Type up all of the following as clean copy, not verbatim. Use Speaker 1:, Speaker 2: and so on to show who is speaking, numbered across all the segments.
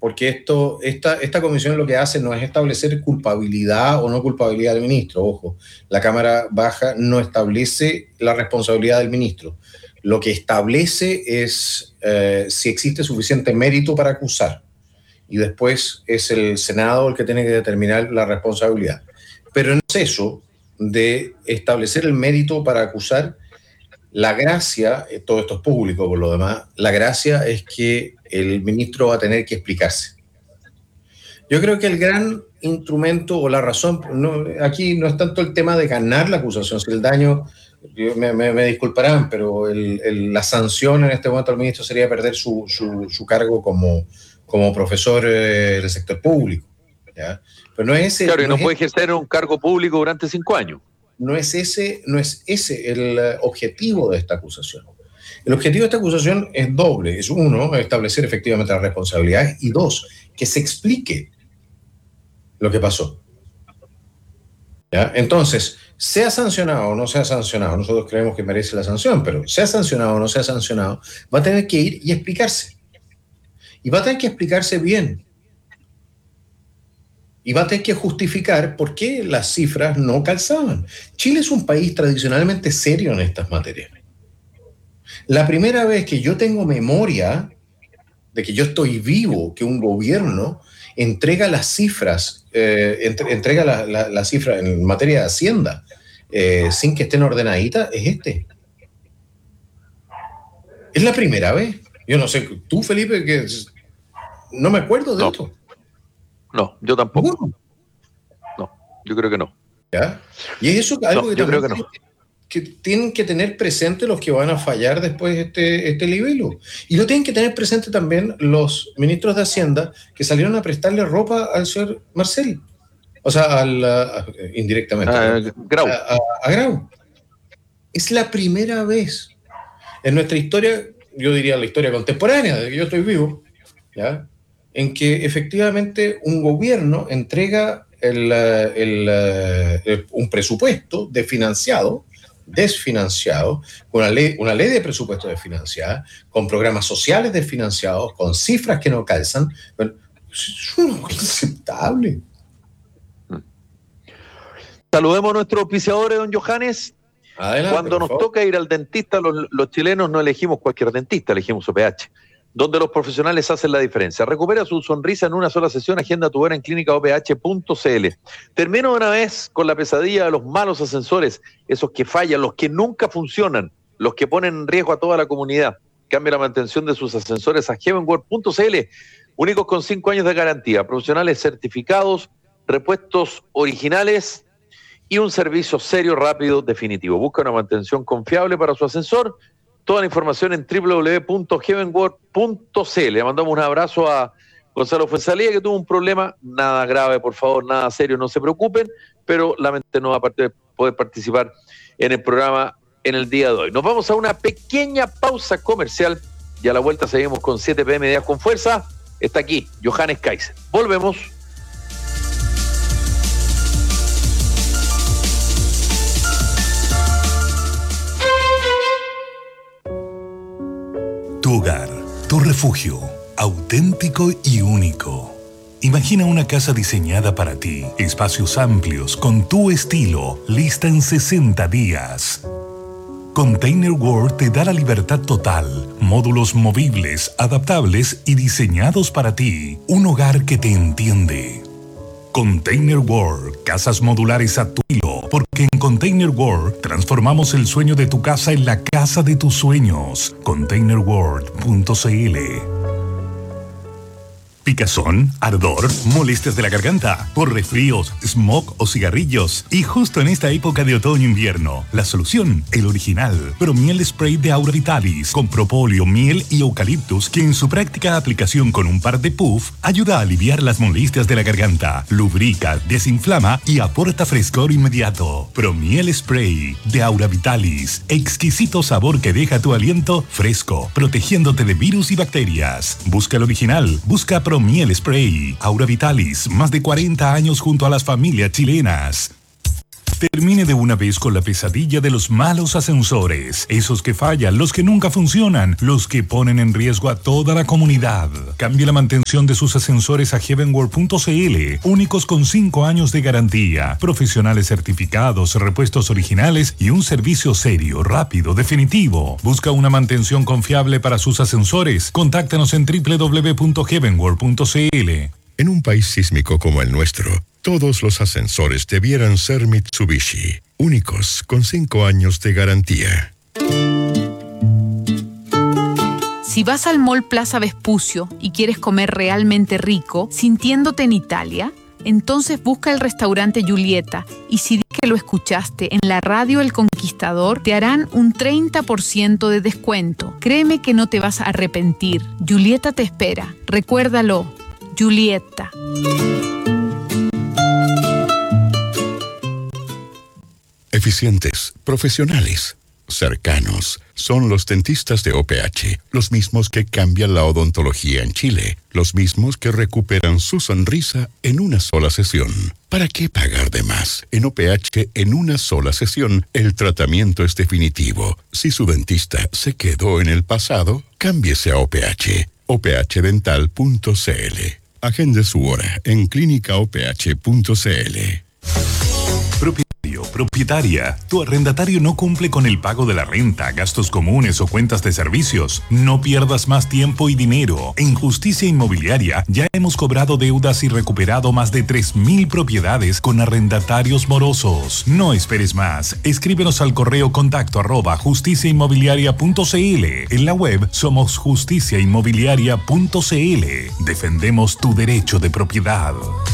Speaker 1: porque esta comisión lo que hace no es establecer culpabilidad o no culpabilidad del ministro. Ojo, la Cámara Baja no establece la responsabilidad del ministro. Lo que establece es si existe suficiente mérito para acusar. Y después es el Senado el que tiene que determinar la responsabilidad. Pero en exceso de establecer el mérito para acusar, la gracia, todo esto es público por lo demás, la gracia es que el ministro va a tener que explicarse. Yo creo que el gran instrumento o la razón, aquí no es tanto el tema de ganar la acusación, si el daño, me disculparán, pero la sanción en este momento al ministro sería perder su cargo como profesor del sector público, ¿ya? Pero no es ese.
Speaker 2: Claro, y no puede ejercer un cargo público durante 5 años.
Speaker 1: No es ese el objetivo de esta acusación. El objetivo de esta acusación es doble. Es uno, establecer efectivamente las responsabilidades, y dos, que se explique lo que pasó. ¿Ya? Entonces, sea sancionado o no sea sancionado, nosotros creemos que merece la sanción, pero sea sancionado o no sea sancionado, va a tener que ir y explicarse. Y va a tener que explicarse bien. Y va a tener que justificar por qué las cifras no calzaban. Chile es un país tradicionalmente serio en estas materias. La primera vez que yo tengo memoria de que yo estoy vivo, que un gobierno entrega las cifras, entrega la cifra en materia de Hacienda sin que estén ordenaditas, es este. Es la primera vez. Yo no sé, tú, Felipe, que no me acuerdo de esto.
Speaker 2: No, yo tampoco. No, yo creo que no.
Speaker 1: ¿Ya? Y eso es algo
Speaker 2: yo creo que no.
Speaker 1: Que tienen que tener presente los que van a fallar después este libelo. Y lo tienen que tener presente también los ministros de Hacienda que salieron a prestarle ropa al señor Marcel. O sea, indirectamente.
Speaker 2: Grau.
Speaker 1: A Grau. Es la primera vez en nuestra historia, yo diría la historia contemporánea, de que yo estoy vivo, ¿ya?, en que efectivamente un gobierno entrega un presupuesto desfinanciado, con una ley de presupuesto desfinanciada, con programas sociales desfinanciados, con cifras que no calzan. Bueno, es inaceptable.
Speaker 2: Saludemos a nuestros auspiciadores, don Johannes.
Speaker 1: Adelante,
Speaker 2: cuando nos toca ir al dentista, los chilenos no elegimos cualquier dentista, elegimos OPH, donde los profesionales hacen la diferencia. Recupera su sonrisa en una sola sesión. Agenda tu hora en clínicaoph.cl. Termino de una vez con la pesadilla de los malos ascensores, esos que fallan, los que nunca funcionan, los que ponen en riesgo a toda la comunidad. Cambie la mantención de sus ascensores a heavenworld.cl. Únicos con 5 años de garantía, profesionales certificados, repuestos originales y un servicio serio, rápido, definitivo. Busca una mantención confiable para su ascensor. Toda la información en www.heavenworld.cl. Le mandamos un abrazo a Gonzalo Fuenzalía, que tuvo un problema, nada grave, por favor, nada serio, no se preocupen, pero lamentablemente no va a poder participar en el programa en el día de hoy. Nos vamos a una pequeña pausa comercial y a la vuelta seguimos con 7 PM Días con Fuerza. Está aquí Johannes Kaiser. Volvemos.
Speaker 3: Tu hogar, tu refugio, auténtico y único. Imagina una casa diseñada para ti, espacios amplios, con tu estilo, lista en 60 días. Container World te da la libertad total, módulos movibles, adaptables y diseñados para ti, un hogar que te entiende. Container World, casas modulares a tu estilo, porque en Container World transformamos el sueño de tu casa en la casa de tus sueños. ContainerWorld.cl. Picazón, ardor, molestias de la garganta, por resfríos, smog o cigarrillos. Y justo en esta época de otoño-invierno, la solución, el original, Promiel Spray de Aura Vitalis, con propóleo, miel y eucaliptus, que en su práctica aplicación con un par de puff, ayuda a aliviar las molestias de la garganta, lubrica, desinflama y aporta frescor inmediato. Promiel Spray de Aura Vitalis, exquisito sabor que deja tu aliento fresco, protegiéndote de virus y bacterias. Busca el original, busca Promiel Spray. Aura Vitalis, más de 40 años junto a las familias chilenas. Termine de una vez con la pesadilla de los malos ascensores. Esos que fallan, los que nunca funcionan, los que ponen en riesgo a toda la comunidad. Cambie la mantención de sus ascensores a heavenworld.cl. Únicos con 5 años de garantía. Profesionales certificados, repuestos originales y un servicio serio, rápido, definitivo. Busca una mantención confiable para sus ascensores. Contáctanos en www.heavenworld.cl.
Speaker 4: En un país sísmico como el nuestro, todos los ascensores debieran ser Mitsubishi, únicos con 5 años de garantía.
Speaker 5: Si vas al Mall Plaza Vespucio y quieres comer realmente rico, sintiéndote en Italia, entonces busca el restaurante Giulietta y si dices que lo escuchaste en la radio El Conquistador, te harán un 30% de descuento. Créeme que no te vas a arrepentir. Giulietta te espera. Recuérdalo. Giulietta.
Speaker 4: Eficientes, profesionales, cercanos, son los dentistas de OPH, los mismos que cambian la odontología en Chile, los mismos que recuperan su sonrisa en una sola sesión. ¿Para qué pagar de más? En OPH, en una sola sesión, el tratamiento es definitivo. Si su dentista se quedó en el pasado, cámbiese a OPH. ophdental.cl. Agende su hora en clínicaoph.cl.
Speaker 3: Propietaria, tu arrendatario no cumple con el pago de la renta, gastos comunes o cuentas de servicios. No pierdas más tiempo y dinero. En Justicia Inmobiliaria ya hemos cobrado deudas y recuperado más de 3.000 propiedades con arrendatarios morosos. No esperes más. Escríbenos al correo contacto@justiciainmobiliaria.cl. En la web somos justiciainmobiliaria.cl. Defendemos tu derecho de propiedad.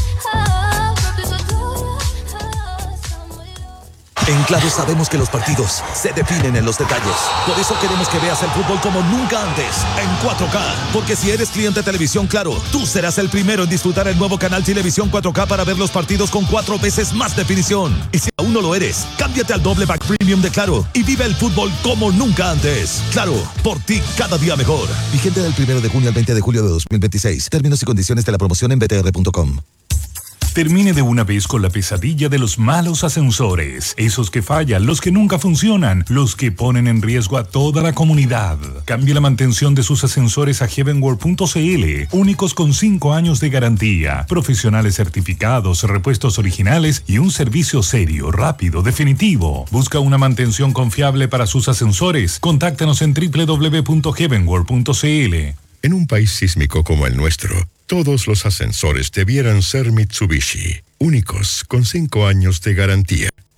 Speaker 6: En Claro sabemos que los partidos se definen en los detalles. Por eso queremos que veas el fútbol como nunca antes, en 4K. Porque si eres cliente Televisión Claro, tú serás el primero en disfrutar el nuevo canal Televisión 4K para ver los partidos con 4 veces más definición. Y si aún no lo eres, cámbiate al doble pack premium de Claro y vive el fútbol como nunca antes. Claro, por ti cada día mejor. Vigente del 1 de junio al 20 de julio de 2026. Términos y condiciones de la promoción en btr.com.
Speaker 3: Termine de una vez con la pesadilla de los malos ascensores. Esos que fallan, los que nunca funcionan, los que ponen en riesgo a toda la comunidad. Cambie la mantención de sus ascensores a heavenworld.cl. Únicos con 5 años de garantía. Profesionales certificados, repuestos originales y un servicio serio, rápido, definitivo. Busca una mantención confiable para sus ascensores. Contáctanos en www.heavenworld.cl.
Speaker 4: En un país sísmico como el nuestro, todos los ascensores debieran ser Mitsubishi, únicos con 5 años de garantía.